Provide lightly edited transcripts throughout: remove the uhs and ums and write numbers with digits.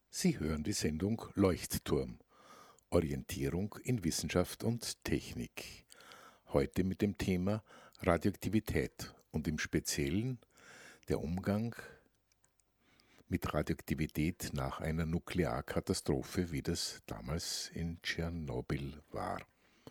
Sie hören die Sendung Leuchtturm. Orientierung in Wissenschaft und Technik. Heute mit dem Thema Radioaktivität und im Speziellen der Umgang mit Radioaktivität nach einer Nuklearkatastrophe, wie das damals in Tschernobyl war.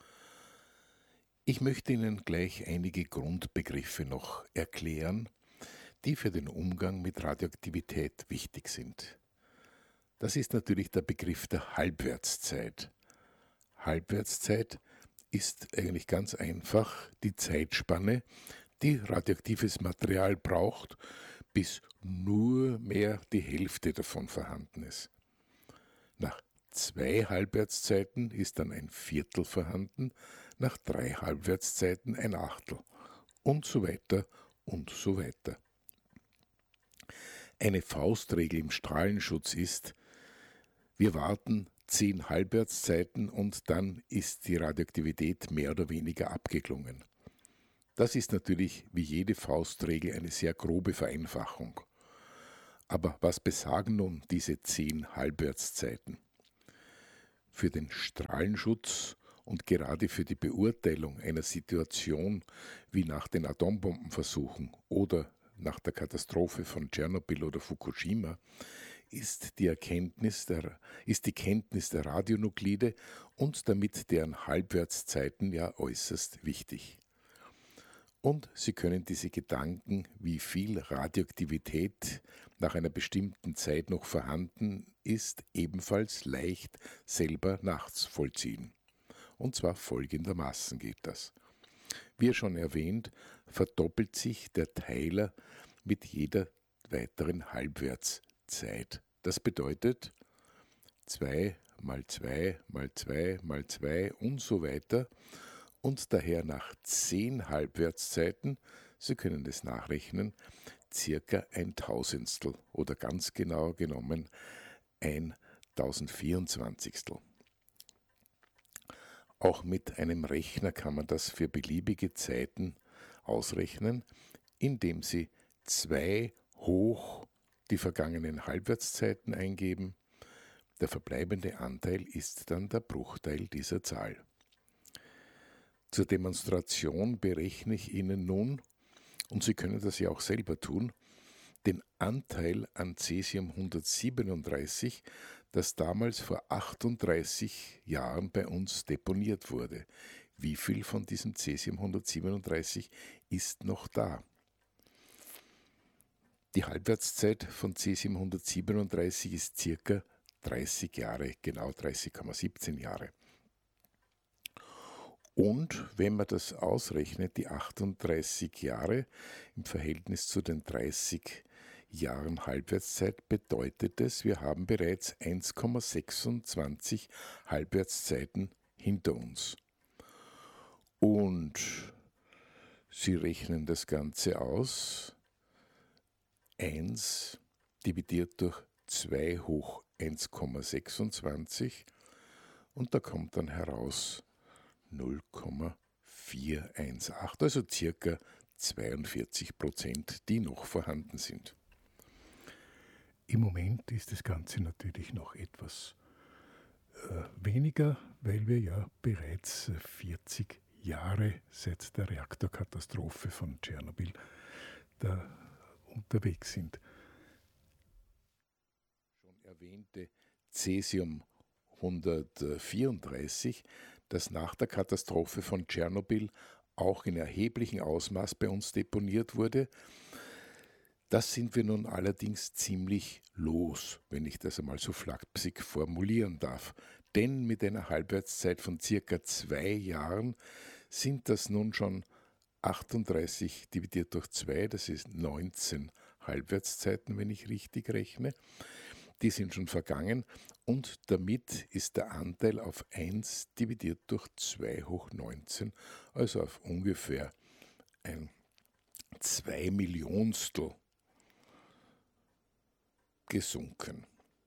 Ich möchte Ihnen gleich einige Grundbegriffe noch erklären, die für den Umgang mit Radioaktivität wichtig sind. Das ist natürlich der Begriff der Halbwertszeit. Halbwertszeit ist eigentlich ganz einfach die Zeitspanne, die radioaktives Material braucht, bis nur mehr die Hälfte davon vorhanden ist. Nach 2 Halbwertszeiten ist dann ein Viertel vorhanden, nach 3 Halbwertszeiten ein Achtel und so weiter und so weiter. Eine Faustregel im Strahlenschutz ist: Wir warten 10 Halbwertszeiten und dann ist die Radioaktivität mehr oder weniger abgeklungen. Das ist natürlich wie jede Faustregel eine sehr grobe Vereinfachung. Aber was besagen nun diese 10 Halbwertszeiten? Für den Strahlenschutz und gerade für die Beurteilung einer Situation wie nach den Atombombenversuchen oder nach der Katastrophe von Tschernobyl oder Fukushima ist die Kenntnis der Radionuklide und damit deren Halbwertszeiten ja äußerst wichtig. Und Sie können diese Gedanken, wie viel Radioaktivität nach einer bestimmten Zeit noch vorhanden ist, ebenfalls leicht selber nachvollziehen. Und zwar folgendermaßen geht das. Wie schon erwähnt, verdoppelt sich der Teiler mit jeder weiteren Halbwertszeit. Das bedeutet 2 mal 2 mal 2 mal 2 und so weiter. Und daher nach 10 Halbwertszeiten, Sie können das nachrechnen, circa ein Tausendstel oder ganz genau genommen ein 1024. Auch mit einem Rechner kann man das für beliebige Zeiten ausrechnen, indem Sie 2 hoch die vergangenen Halbwertszeiten eingeben. Der verbleibende Anteil ist dann der Bruchteil dieser Zahl. Zur Demonstration berechne ich Ihnen nun, und Sie können das ja auch selber tun, den Anteil an Cäsium-137, das damals vor 38 Jahren bei uns deponiert wurde. Wie viel von diesem Cäsium-137 ist noch da? Die Halbwertszeit von Cäsium-137 ist circa 30 Jahre, genau 30,17 Jahre. Und wenn man das ausrechnet, die 38 Jahre im Verhältnis zu den 30 Jahren Halbwertszeit, bedeutet es, wir haben bereits 1,26 Halbwertszeiten hinter uns. Und Sie rechnen das Ganze aus. 1 dividiert durch 2 hoch 1,26 und da kommt dann heraus 0,418, also circa 42%, die noch vorhanden sind. Im Moment ist das Ganze natürlich noch etwas weniger, weil wir ja bereits 40 Jahre seit der Reaktorkatastrophe von Tschernobyl da unterwegs sind. Schon erwähnte Cäsium 134, das nach der Katastrophe von Tschernobyl auch in erheblichem Ausmaß bei uns deponiert wurde. Das sind wir nun allerdings ziemlich los, wenn ich das einmal so flapsig formulieren darf. Denn mit einer Halbwertszeit von circa 2 Jahren sind das nun schon 38 dividiert durch 2, das ist 19 Halbwertszeiten, wenn ich richtig rechne. Die sind schon vergangen und damit ist der Anteil auf 1 dividiert durch 2 hoch 19, also auf ungefähr ein 2 Millionstel gesunken.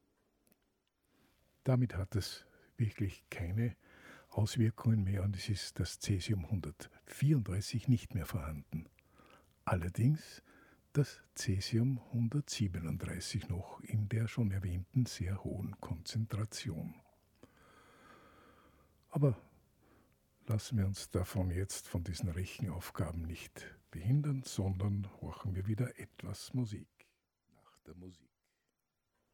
Damit hat es wirklich keine Auswirkungen mehr und es ist das Cäsium 134 nicht mehr vorhanden. Allerdings das Cäsium 137 noch in der schon erwähnten sehr hohen Konzentration. Aber lassen wir uns davon jetzt von diesen Rechenaufgaben nicht behindern, sondern horchen wir wieder etwas Musik. Nach der Musik.